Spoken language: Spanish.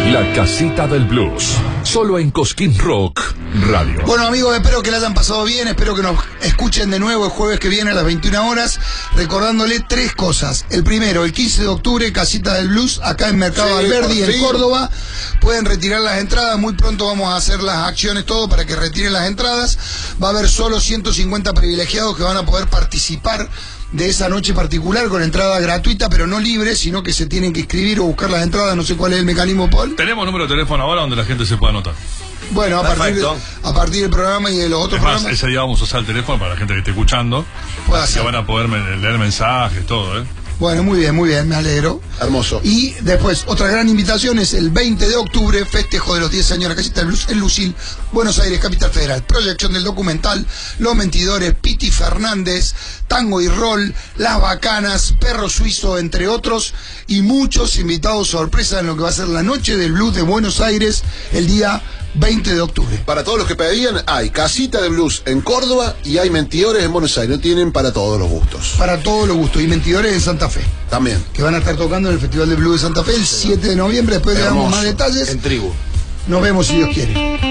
La Casita del Blues, solo en Cosquín Rock Radio. Bueno, amigos, espero que la hayan pasado bien, espero que nos escuchen de nuevo el jueves que viene a las 21 horas, recordándole tres cosas. El primero, el 15 de octubre, Casita del Blues, acá en Mercado Alberdi, en Córdoba. Pueden retirar las entradas, muy pronto vamos a hacer las acciones, todo para que retiren las entradas. Va a haber solo 150 privilegiados que van a poder participar de esa noche particular con entrada gratuita, pero no libre, sino que se tienen que inscribir o buscar las entradas. No sé cuál es el mecanismo, Paul. Tenemos número de teléfono ahora donde la gente se pueda anotar. Bueno, a partir del programa y de los otros programas. Ese día vamos a usar el teléfono para la gente que esté escuchando. Que van a poder leer mensajes, todo, Bueno, muy bien, me alegro. Hermoso. Y después, otra gran invitación es el 20 de octubre, festejo de los 10 años de la Casita del Blues en Lucil, Buenos Aires, Capital Federal. Proyección del documental, Los Mentidores, Piti Fernández, Tango y Roll, Las Bacanas, Perro Suizo, entre otros, y muchos invitados sorpresa en lo que va a ser la Noche del Blues de Buenos Aires, el día 20 de octubre. Para todos los que pedían, hay Casita de Blues en Córdoba y hay Mentidores en Buenos Aires. No tienen para todos los gustos. Para todos los gustos. Y Mentidores en Santa Fe. También. Que van a estar tocando en el Festival de Blues de Santa Fe el 7 de noviembre. Después le damos más detalles. En Tribu. Nos vemos si Dios quiere.